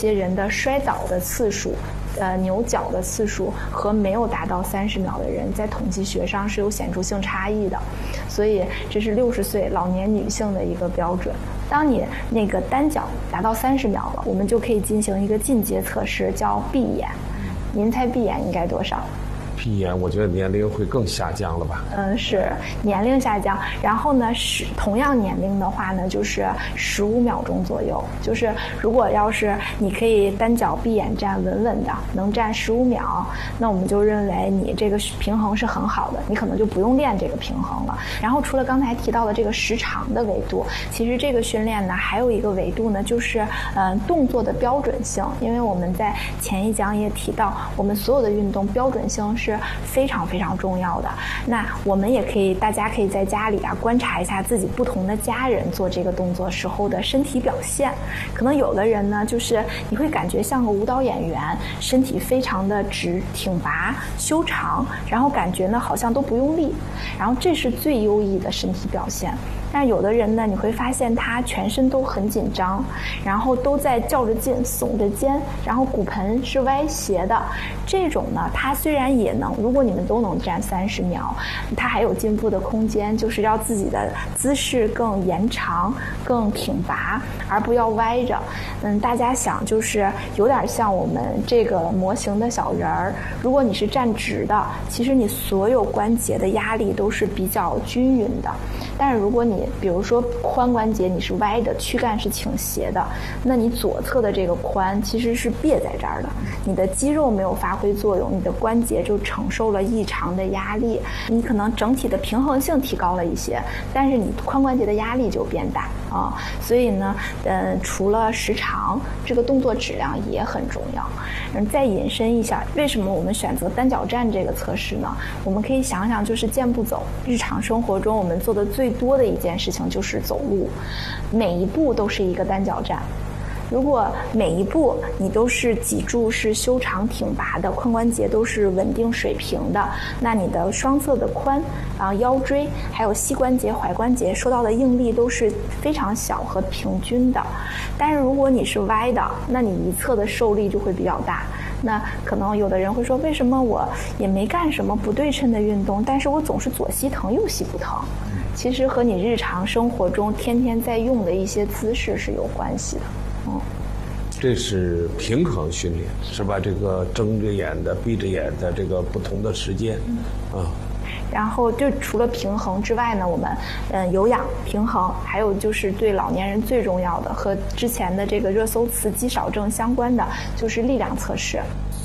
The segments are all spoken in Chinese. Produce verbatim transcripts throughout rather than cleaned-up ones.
些人的摔倒的次数呃，扭脚的次数和没有达到三十秒的人在统计学上是有显著性差异的，所以这是六十岁老年女性的一个标准。当你那个单脚达到三十秒了，我们就可以进行一个进阶测试，叫闭眼。您猜闭眼应该多少？ 闭眼，我觉得年龄会更下降了吧？ 嗯，是年龄下降。然后呢，是同样年龄的话呢，就是十五秒钟左右。就是如果要是你可以单脚闭眼站稳稳的，能站十五秒，那我们就认为你这个平衡是很好的，你可能就不用练这个平衡了。然后除了刚才提到的这个时长的维度，其实这个训练呢还有一个维度呢，就是呃动作的标准性。因为我们在前一讲也提到，我们所有的运动标准性是非常非常重要的。那我们也可以，大家可以在家里啊观察一下自己不同的家人做这个动作时候的身体表现。可能有的人呢，就是你会感觉像个舞蹈演员，身体非常的直挺拔修长，然后感觉呢好像都不用力，然后这是最优异的身体表现。但有的人呢，你会发现他全身都很紧张，然后都在较着劲耸着肩，然后骨盆是歪斜的。这种呢，他虽然也能，如果你们都能站三十秒，他还有进步的空间，就是要自己的姿势更延长更挺拔，而不要歪着。嗯，大家想，就是有点像我们这个模型的小人儿，如果你是站直的，其实你所有关节的压力都是比较均匀的。但是如果你比如说髋关节你是歪的，躯干是倾斜的，那你左侧的这个髋其实是别在这儿的，你的肌肉没有发挥作用，你的关节就承受了异常的压力，你可能整体的平衡性提高了一些，但是你髋关节的压力就变大啊。所以呢，嗯，除了时长，这个动作质量也很重要。嗯，再引申一下，为什么我们选择单脚站这个测试呢？我们可以想想，就是健步走，日常生活中我们做的最多的一件事情就是走路，每一步都是一个单脚站。如果每一步你都是脊柱是修长挺拔的，髋关节都是稳定水平的，那你的双侧的髋啊、腰椎还有膝关节、踝关节受到的应力都是非常小和平均的。但是如果你是歪的，那你一侧的受力就会比较大。那可能有的人会说，为什么我也没干什么不对称的运动，但是我总是左膝疼右膝不疼？其实和你日常生活中天天在用的一些姿势是有关系的。嗯， 这是平衡训练是吧？这个睁着眼的闭着眼的这个不同的时间啊。 然后就除了平衡之外呢，我们嗯有氧平衡，还有就是对老年人最重要的和之前的这个热搜词肌少症相关的就是力量测试。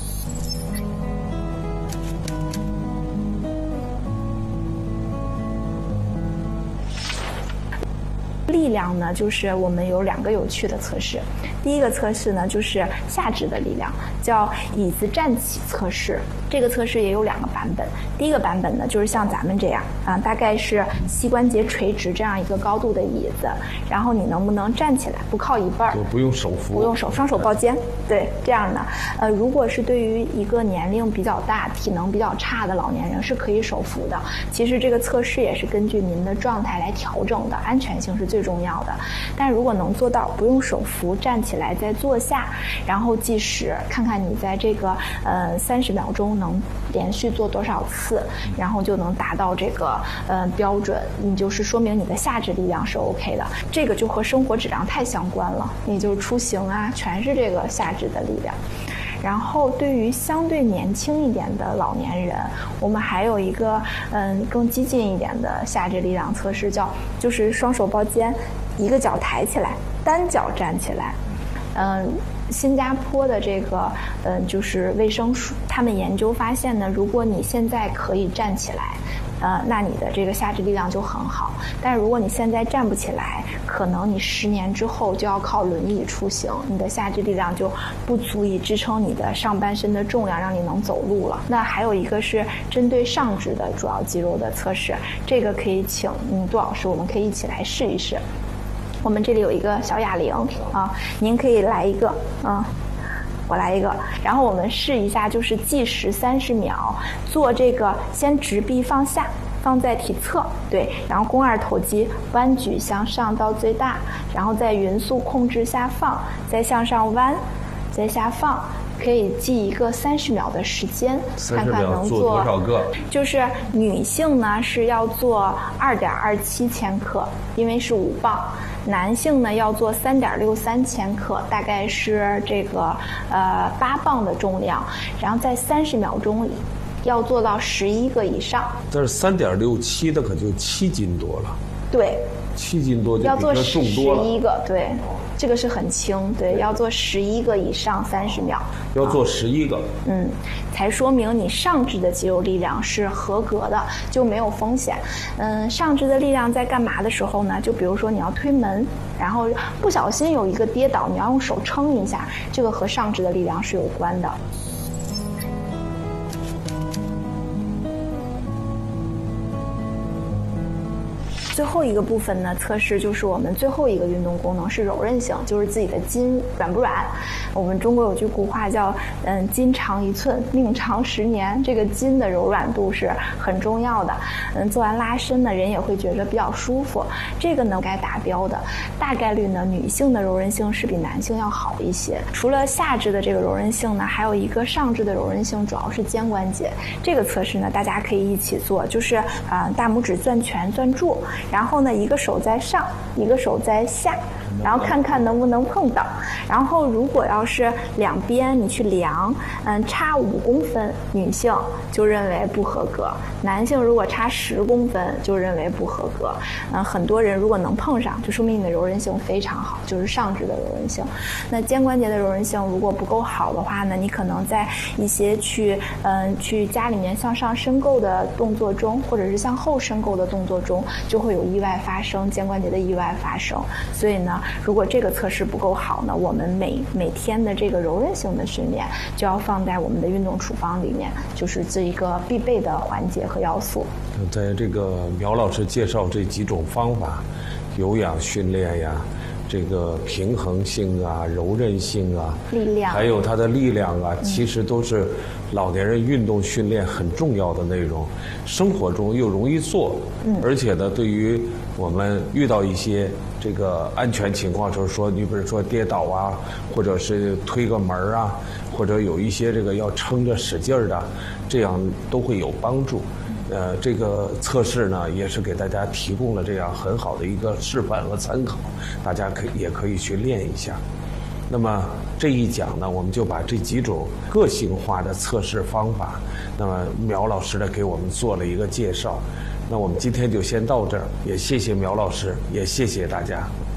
力量呢，就是我们有两个有趣的测试。第一个测试呢，就是下肢的力量，叫椅子站起测试。这个测试也有两个版本。第一个版本呢，就是像咱们这样啊，大概是膝关节垂直这样一个高度的椅子，然后你能不能站起来，不靠一半儿， 就不用手扶， 不用手，双手抱肩，对，这样的。呃，如果是对于一个年龄比较大、体能比较差的老年人，是可以手扶的。其实这个测试也是根据您的状态来调整的，安全性是最重要的。但如果能做到不用手扶，站起来再坐下，然后计时，看看你在这个呃三十秒钟能连续做多少次，然后就能达到这个呃标准，你就是说明你的下肢力量是 OK 的。这个就和生活质量太相关了，你就出行啊，全是这个下肢的力量。然后对于相对年轻一点的老年人，我们还有一个嗯更激进一点的下肢力量测试，叫就是双手抱肩，一个脚抬起来，单脚站起来。嗯，新加坡的这个嗯就是卫生署，他们研究发现呢，如果你现在可以站起来，呃，那你的这个下肢力量就很好。但是如果你现在站不起来，可能你十年之后就要靠轮椅出行，你的下肢力量就不足以支撑你的上半身的重量，让你能走路了。那还有一个是针对上肢的主要肌肉的测试，这个可以请嗯杜老师，我们可以一起来试一试。我们这里有一个小哑铃啊，您可以来一个啊。我来一个，然后我们试一下，就是计时三十秒，做这个先直臂放下，放在体侧，对，然后肱二头肌弯举向上到最大，然后再匀速控制下放，再向上弯， 在下放，可以记一个三十秒的时间，看看能做多少个。 就是女性呢是要做二点二七千克，因为是五磅。男性呢要做三点六三千克，大概是这个呃八磅的重量，然后在三十秒钟里要做到十一个以上。 但是三点六七的可就七斤多了。 对， 七斤多就比这重多了。 要做十一个，对，这个是很轻，对，要做十一个以上三十秒。 要做十一个， 嗯，才说明你上肢的肌肉力量是合格的，就没有风险。嗯，上肢的力量在干嘛的时候呢？就比如说你要推门，然后不小心有一个跌倒，你要用手撑一下，这个和上肢的力量是有关的。最后一个部分呢，测试就是我们最后一个运动功能是柔韧性，就是自己的筋软不软。我们中国有句古话叫“嗯，筋长一寸，命长十年”，这个筋的柔软度是很重要的。嗯，做完拉伸呢，人也会觉得比较舒服。这个呢该达标的，大概率呢女性的柔韧性是比男性要好一些。除了下肢的这个柔韧性呢，还有一个上肢的柔韧性，主要是肩关节。这个测试呢，大家可以一起做，就是啊、呃，大拇指攥拳攥住。然后呢，一个手在上，一个手在下，然后看看能不能碰到。然后如果要是两边你去量，嗯，差五公分，女性就认为不合格；男性如果差十公分，就认为不合格。嗯，很多人如果能碰上，就说明你的柔韧性非常好，就是上肢的柔韧性。那肩关节的柔韧性如果不够好的话呢，你可能在一些去嗯去家里面向上伸够的动作中，或者是向后伸够的动作中，就会有意外发生，肩关节的意外发生。所以呢，如果这个测试不够好呢，我们每每天的这个柔韧性的训练就要放在我们的运动处方里面，就是这一个必备的环节和要素。 在这个苗老师介绍这几种方法，有氧训练呀，这个平衡性啊、柔韧性啊、 力量， 还有它的力量啊，其实都是老年人运动训练很重要的内容，生活中又容易做，嗯，而且呢，对于我们遇到一些这个安全情况，就是说，你比如说跌倒啊，或者是推个门啊，或者有一些这个要撑着使劲儿的，这样都会有帮助。呃，这个测试呢，也是给大家提供了这样很好的一个示范和参考，大家可以也可以去练一下。那么这一讲呢，我们就把这几种个性化的测试方法，那么苗老师呢给我们做了一个介绍。那我们今天就先到这儿，也谢谢苗老师，也谢谢大家。